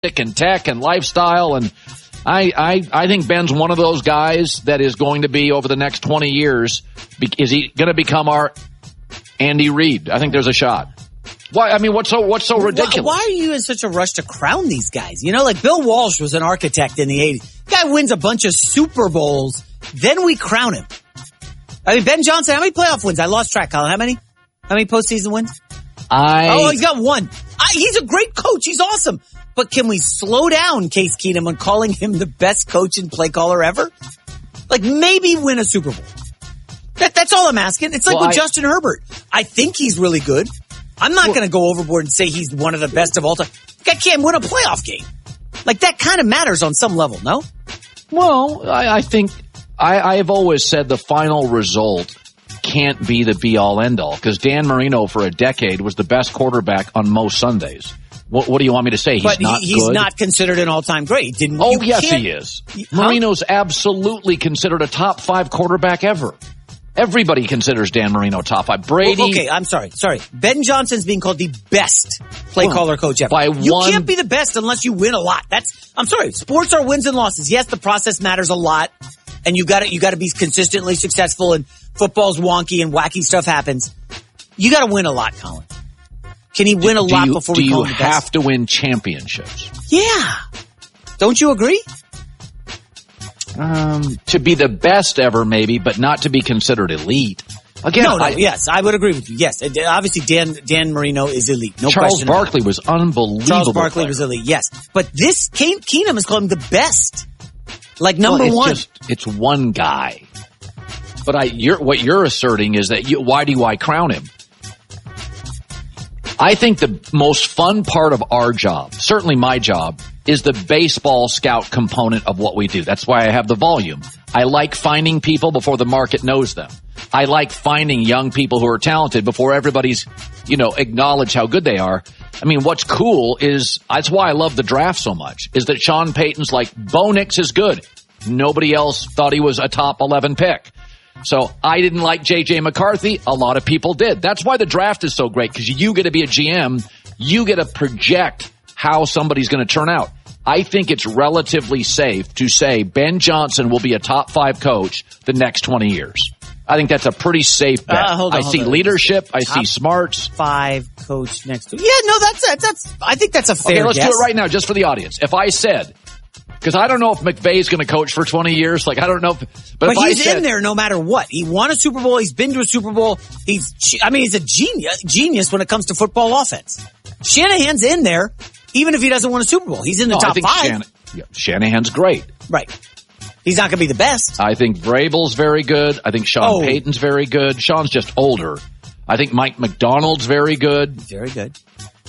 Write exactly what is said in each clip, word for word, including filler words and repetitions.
and tech and lifestyle. And I, I, I think Ben's one of those guys that is going to be over the next twenty years. Is he going to become our Andy Reid? I think there's a shot. Why? I mean, what's so what's so ridiculous? Why, why are you in such a rush to crown these guys? You know, like Bill Walsh was an architect in the eighties. Guy wins a bunch of Super Bowls, then we crown him. I mean, Ben Johnson, how many playoff wins? I lost track, Colin. How many? How many postseason wins? I oh, he's got one. I, he's a great coach. He's awesome. But can we slow down Case Keenum on calling him the best coach and play caller ever? Like, maybe win a Super Bowl. That, that's all I'm asking. It's like well, with I, Justin Herbert. I think he's really good. I'm not well, going to go overboard and say he's one of the best of all time. Guy can't win a playoff game. Like, that kind of matters on some level, no? Well, I, I think I, I've always said the final result can't be the be-all, end-all, because Dan Marino for a decade was the best quarterback on most Sundays. What, what do you want me to say? He's but not he, he's good? not considered an all-time great. Didn't, oh, yes, he is. Huh? Marino's absolutely considered a top five quarterback ever. Everybody considers Dan Marino top five. Brady. Well, okay, I'm sorry. Sorry. Ben Johnson's being called the best play well, caller coach ever. By you one, can't be the best unless you win a lot. That's, I'm sorry. Sports are wins and losses. Yes, the process matters a lot. And you gotta, you gotta be consistently successful, and football's wonky and wacky stuff happens. You gotta win a lot, Colin. Can he win do, a lot you, before we call him the best? Do you have to win championships? Yeah. Don't you agree? Um, to be the best ever, maybe, but not to be considered elite. Again, no, no, I, yes, I would agree with you. Yes, obviously Dan Dan Marino is elite. No Charles question. Barkley was unbelievable. Charles Barkley player. was elite. Yes, but this Keen, Keenum is called him the best, like number well, it's one. Just, it's one guy. But I, you're, what you're asserting is that you, why do I crown him? I think the most fun part of our job, certainly my job, is the baseball scout component of what we do. That's why I have the volume. I like finding people before the market knows them. I like finding young people who are talented before everybody's, you know, acknowledge how good they are. I mean, what's cool is, that's why I love the draft so much, is that Sean Payton's like, Bo Nix is good. Nobody else thought he was a top eleven pick. So I didn't like J J McCarthy. A lot of people did. That's why the draft is so great, because you get to be a G M. You get to project how somebody's going to turn out. I think it's relatively safe to say Ben Johnson will be a top five coach the next twenty years. I think that's a pretty safe bet. Uh, hold on, I hold see on. leadership. I Top see smarts. Five coach next to. Yeah, no, that's that's. that's I think that's a fair. Okay, let's guess. do it right now, just for the audience. If I said, because I don't know if McVay's going to coach for twenty years. Like, I don't know. If, but but if he's I said, in there no matter what. He won a Super Bowl. He's been to a Super Bowl. He's. I mean, he's a genius. Genius when it comes to football offense. Shanahan's in there, even if he doesn't win a Super Bowl. He's in the no, top I think five. Shan- yeah, Shanahan's great. Right. He's not going to be the best. I think Vrabel's very good. I think Sean Oh. Payton's very good. Sean's just older. I think Mike McDonald's very good. Very good.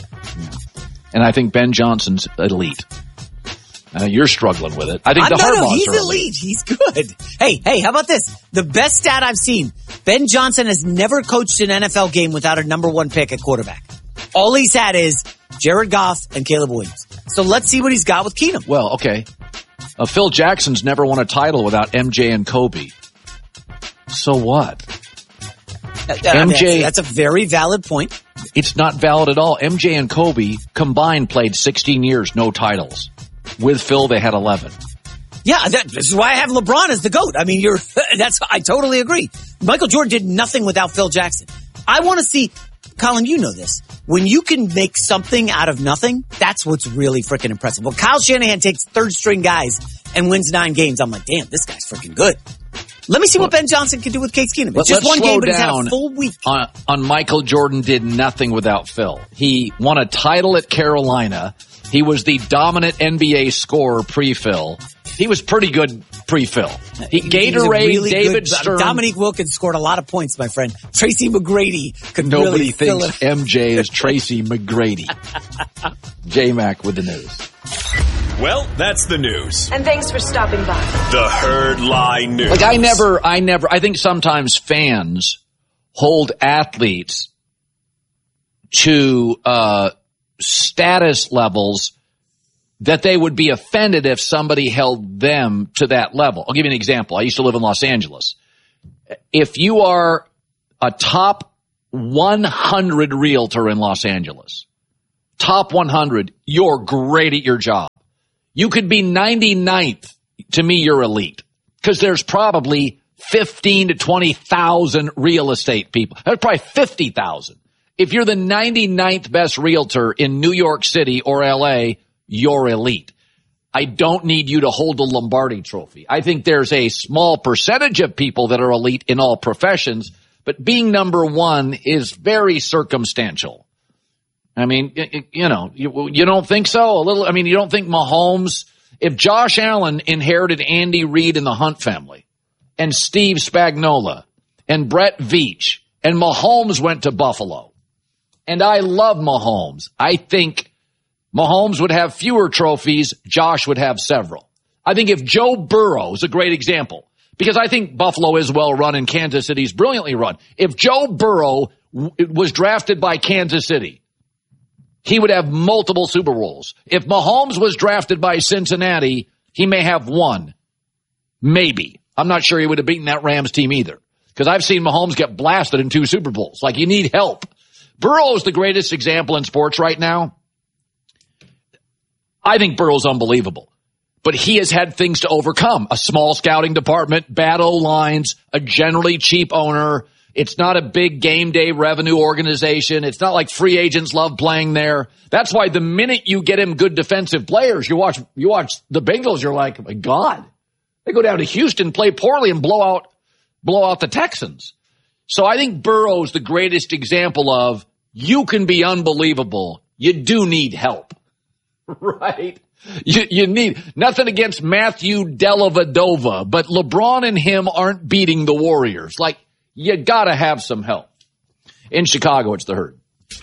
And I think Ben Johnson's elite. Uh, you're struggling with it. I think I'm, the no, Harbaughs no, he's are elite. elite. He's good. Hey, hey, how about this? The best stat I've seen. Ben Johnson has never coached an N F L game without a number one pick at quarterback. All he's had is Jared Goff and Caleb Williams. So let's see what he's got with Keenum. Well, okay. Uh, Phil Jackson's never won a title without M J and Kobe. So what? Uh, I mean, M J that's, that's a very valid point. It's not valid at all. M J and Kobe combined played sixteen years, no titles. With Phil, they had eleven. Yeah, that, this is why I have LeBron as the GOAT. I mean, you're, that's, I totally agree. Michael Jordan did nothing without Phil Jackson. I want to see, Colin, you know this. When you can make something out of nothing, that's what's really freaking impressive. Well, Kyle Shanahan takes third string guys and wins nine games. I'm like, damn, this guy's freaking good. Let me see what Ben Johnson can do with Case Keenum. It's just one game, but he's had a full week. On, on Michael Jordan did nothing without Phil. He won a title at Carolina. He was the dominant N B A scorer pre-Phil. He was pretty good pre-Phil. He, Gatorade, he really David good, Stern. Dominique Wilkins scored a lot of points, my friend. Tracy McGrady could Nobody really fill thinks it. M J is Tracy McGrady. J-Mac with the news. Well, that's the news. And thanks for stopping by. The Herd Lie News. Like, I never, I never, I think sometimes fans hold athletes to, uh, status levels that they would be offended if somebody held them to that level. I'll give you an example. I used to live in Los Angeles. If you are a top one hundred realtor in Los Angeles, top one hundred, you're great at your job. You could be ninety-ninth. To me, you're elite because there's probably fifteen to twenty thousand real estate people. There's probably fifty thousand. If you're the ninety-ninth best realtor in New York City or L A, you're elite. I don't need you to hold the Lombardi trophy. I think there's a small percentage of people that are elite in all professions, but being number one is very circumstantial. I mean, you know, you, you don't think so? A little, I mean, you don't think Mahomes, if Josh Allen inherited Andy Reid and the Hunt family and Steve Spagnuolo and Brett Veach and Mahomes went to Buffalo, and I love Mahomes, I think Mahomes would have fewer trophies. Josh would have several. I think if Joe Burrow is a great example, because I think Buffalo is well run and Kansas City is brilliantly run. If Joe Burrow w- was drafted by Kansas City, he would have multiple Super Bowls. If Mahomes was drafted by Cincinnati, he may have one. Maybe. I'm not sure he would have beaten that Rams team either, because I've seen Mahomes get blasted in two Super Bowls. Like, you need help. Burrow is the greatest example in sports right now. I think Burrow's unbelievable, but he has had things to overcome. A small scouting department, bad O-lines, a generally cheap owner. It's not a big game day revenue organization. It's not like free agents love playing there. That's why the minute you get him good defensive players, you watch, you watch the Bengals, you're like, oh my God, they go down to Houston, play poorly and blow out, blow out the Texans. So I think Burrow's the greatest example of you can be unbelievable. You do need help. Right? You, you need nothing against Matthew Dellavedova, but LeBron and him aren't beating the Warriors. Like, you gotta have some help. In Chicago, it's the Herd.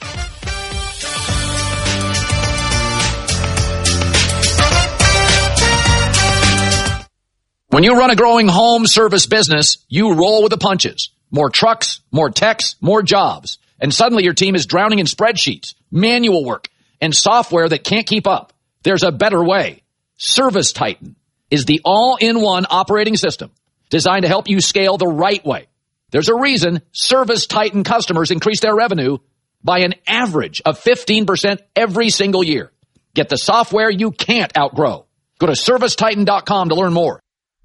When you run a growing home service business, you roll with the punches. More trucks, more techs, more jobs. And suddenly your team is drowning in spreadsheets, manual work, and software that can't keep up. There's a better way. Service Titan is the all-in-one operating system designed to help you scale the right way. There's a reason Service Titan customers increase their revenue by an average of fifteen percent every single year. Get the software you can't outgrow. Go to service titan dot com to learn more.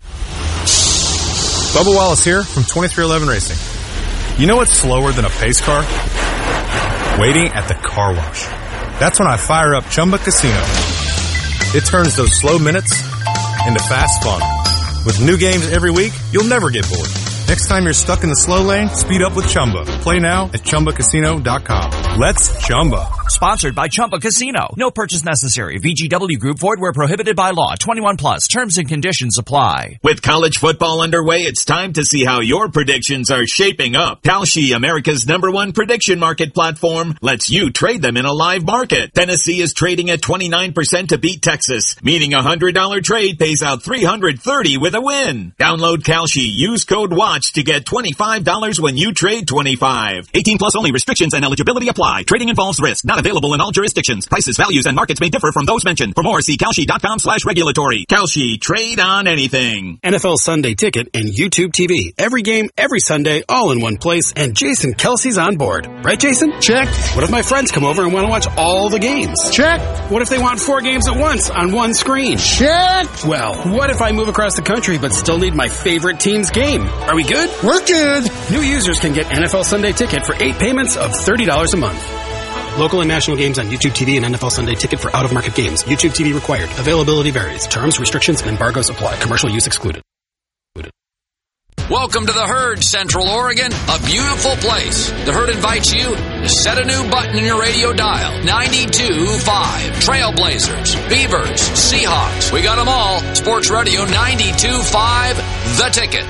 Bubba Wallace here from twenty-three eleven Racing. You know what's slower than a pace car? Waiting at the car wash. That's when I fire up Chumba Casino. It turns those slow minutes into fast fun. With new games every week, you'll never get bored. Next time you're stuck in the slow lane, speed up with Chumba. Play now at chumba casino dot com. Let's Chumba. Sponsored by Chumba Casino. No purchase necessary. V G W Group. Void where prohibited by law. twenty-one plus. Terms and conditions apply. With college football underway, it's time to see how your predictions are shaping up. Kalshi, America's number one prediction market platform, lets you trade them in a live market. Tennessee is trading at twenty-nine percent to beat Texas, meaning a one hundred dollars trade pays out three hundred thirty dollars with a win. Download Kalshi. Use code WATCH to get twenty-five dollars when you trade twenty-five dollars. eighteen plus only. Restrictions and eligibility apply. Trading involves risk. Not available in all jurisdictions. Prices, values, and markets may differ from those mentioned. For more, see Kalshi dot com slash regulatory. Kalshi. Trade on anything. N F L Sunday Ticket and YouTube T V. Every game, every Sunday, all in one place. And Jason Kelsey's on board. Right, Jason? Check. What if my friends come over and want to watch all the games? Check. What if they want four games at once on one screen? Check. Well, what if I move across the country but still need my favorite team's game? Are we good? We're good. New users can get N F L Sunday Ticket for eight payments of thirty dollars a month. Local and national games on YouTube T V and N F L Sunday Ticket for out-of-market games. YouTube T V required. Availability varies. Terms, restrictions, and embargoes apply. Commercial use excluded. Welcome to the Herd, Central Oregon, a beautiful place. The Herd invites you to set a new button in your radio dial. ninety-two point five. Trailblazers, Beavers, Seahawks. We got them all. Sports Radio ninety-two point five. The Ticket.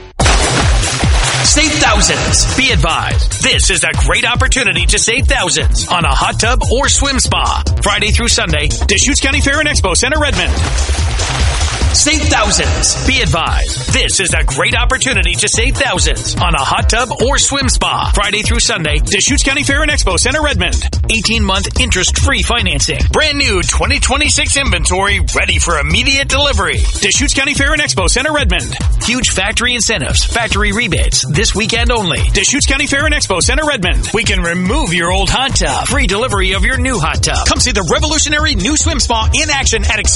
Save thousands. Be advised, this is a great opportunity to save thousands on a hot tub or swim spa. Friday through Sunday, Deschutes County Fair and Expo Center, Redmond. Save thousands. Be advised, this is a great opportunity to save thousands on a hot tub or swim spa. Friday through Sunday, Deschutes County Fair and Expo Center, Redmond. eighteen-month interest-free financing. Brand new twenty twenty-six inventory ready for immediate delivery. Deschutes County Fair and Expo Center, Redmond. Huge factory incentives, factory rebates. this weekend only. Deschutes County Fair and Expo Center, Redmond. We can remove your old hot tub. Free delivery of your new hot tub. Come see the revolutionary new swim spa in action at